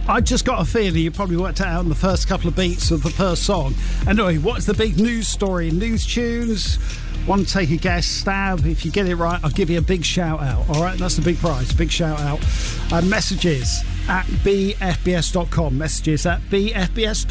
I just got a feeling you probably worked it out in the first couple of beats of the first song. Anyway, what's the big news story? News tunes? Want to take a guess? Stab. If you get it right, I'll give you a big shout out. All right, that's the big prize. Big shout out. Messages at bfbs.com. Messages at bfbs.com.